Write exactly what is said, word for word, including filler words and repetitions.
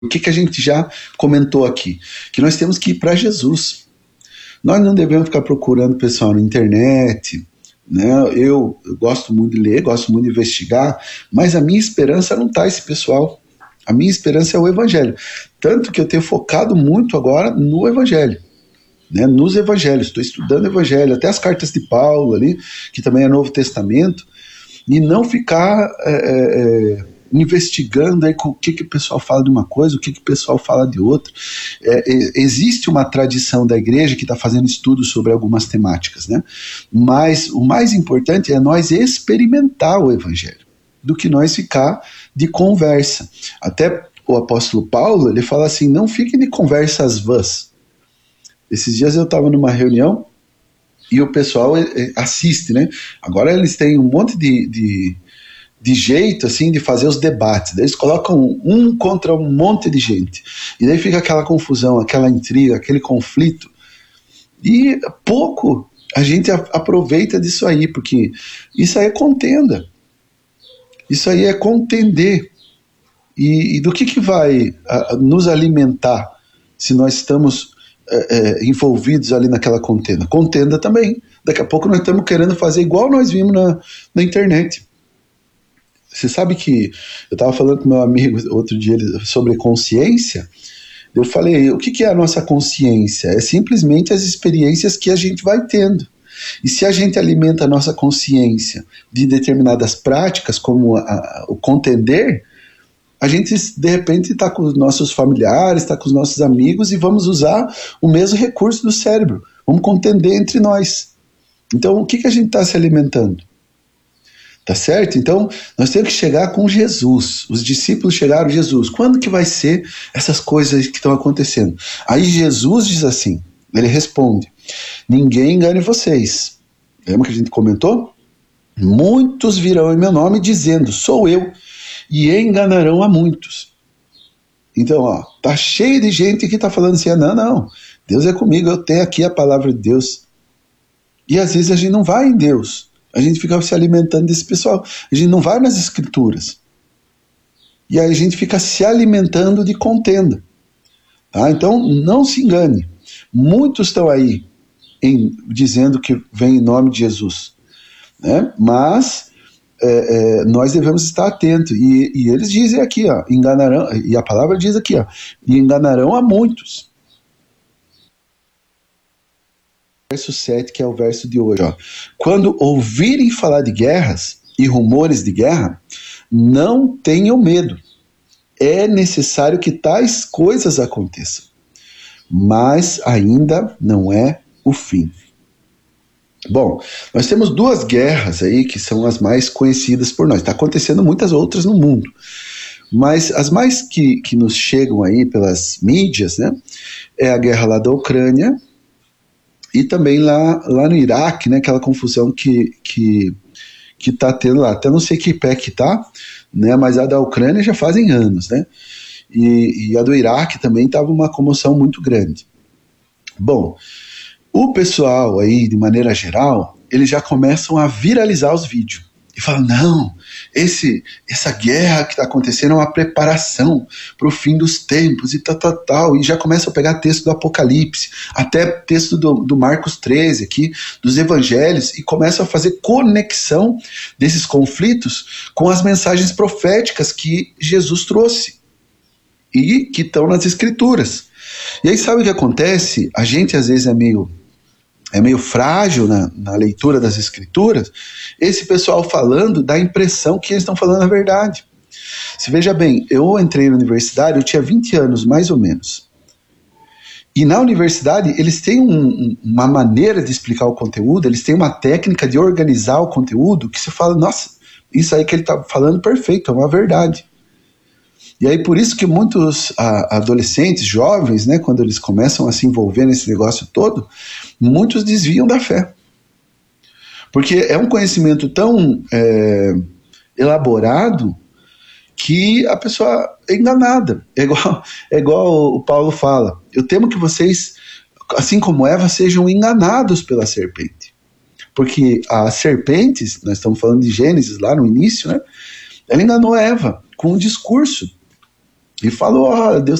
O que, que a gente já comentou aqui? Que nós temos que ir para Jesus. Nós não devemos ficar procurando pessoal na internet, né? Eu, eu gosto muito de ler, gosto muito de investigar, mas a minha esperança não está esse pessoal. A minha esperança é o Evangelho. Tanto que eu tenho focado muito agora no Evangelho, né? Nos Evangelhos. Estou estudando o Evangelho, até as cartas de Paulo ali, que também é Novo Testamento, e não ficar é, é, investigando aí o que, que o pessoal fala de uma coisa, o que, que o pessoal fala de outra. É, é, existe uma tradição da igreja que está fazendo estudos sobre algumas temáticas, né? Mas o mais importante é nós experimentar o Evangelho, do que nós ficar de conversa. Até o apóstolo Paulo, ele fala assim, não fiquem de conversas vãs. Esses dias eu estava numa reunião e o pessoal assiste, né? Agora eles têm um monte de, de, de jeito, assim, de fazer os debates. Daí eles colocam um contra um monte de gente. E daí fica aquela confusão, aquela intriga, aquele conflito. E pouco a gente aproveita disso aí, porque isso aí é contenda. Isso aí é contender. E, e do que, que vai a, a nos alimentar se nós estamos é, é, envolvidos ali naquela contenda? Contenda também. Daqui a pouco nós estamos querendo fazer igual nós vimos na, na internet. Você sabe que eu estava falando com meu amigo outro dia sobre consciência. Eu falei, o que, que é a nossa consciência? É simplesmente as experiências que a gente vai tendo. E se a gente alimenta a nossa consciência de determinadas práticas, como a, a, o contender, a gente de repente está com os nossos familiares, está com os nossos amigos e vamos usar o mesmo recurso do cérebro. Vamos contender entre nós. Então, o que, que a gente está se alimentando? Tá certo? Então, nós temos que chegar com Jesus. Os discípulos chegaram a Jesus. Quando que vai ser essas coisas que estão acontecendo? Aí Jesus diz assim, ele responde, ninguém engane vocês. Lembra que a gente comentou? Muitos virão em meu nome dizendo, sou eu, e enganarão a muitos. Então, ó, tá cheio de gente que tá falando assim, ah, não, não, Deus é comigo, eu tenho aqui a palavra de Deus. E às vezes a gente não vai em Deus, a gente fica se alimentando desse pessoal, a gente não vai nas escrituras. E aí a gente fica se alimentando de contenda. Tá? Então, não se engane. Muitos estão aí em, dizendo que vem em nome de Jesus, né? Mas é, é, nós devemos estar atentos, e, e eles dizem aqui, ó, enganarão, e a palavra diz aqui, ó, e enganarão a muitos. Verso sete, que é o verso de hoje, ó. Quando ouvirem falar de guerras e rumores de guerra, não tenham medo, é necessário que tais coisas aconteçam, mas ainda não é o fim. Bom, nós temos duas guerras aí que são as mais conhecidas por nós. Está acontecendo muitas outras no mundo, mas as mais que, que nos chegam aí pelas mídias, né, é a guerra lá da Ucrânia e também lá, lá no Iraque, né, aquela confusão que que que está tendo lá. Até não sei que pé que está, né, mas a da Ucrânia já fazem anos, né? E, e a do Iraque também estava uma comoção muito grande. Bom, o pessoal aí, de maneira geral, eles já começam a viralizar os vídeos. E falam, não, esse, essa guerra que está acontecendo é uma preparação para o fim dos tempos e tal, tal, tal. E já começam a pegar texto do Apocalipse, até texto do, do Marcos treze aqui, dos Evangelhos, e começam a fazer conexão desses conflitos com as mensagens proféticas que Jesus trouxe e que estão nas Escrituras. E aí sabe o que acontece? A gente às vezes é meio, é meio frágil na, na leitura das Escrituras. Esse pessoal falando dá a impressão que eles estão falando a verdade. Se veja bem, eu entrei na universidade, eu tinha vinte anos mais ou menos. E na universidade eles têm um, uma maneira de explicar o conteúdo, eles têm uma técnica de organizar o conteúdo que você fala, nossa, isso aí que ele está falando perfeito, é uma verdade. E aí por isso que muitos a, adolescentes, jovens, né, quando eles começam a se envolver nesse negócio todo, muitos desviam da fé. Porque é um conhecimento tão é, elaborado que a pessoa é enganada. É igual, é igual o Paulo fala, eu temo que vocês, assim como Eva, sejam enganados pela serpente. Porque as serpentes, nós estamos falando de Gênesis lá no início, né, ela enganou Eva com um discurso. E falou, ó, Deus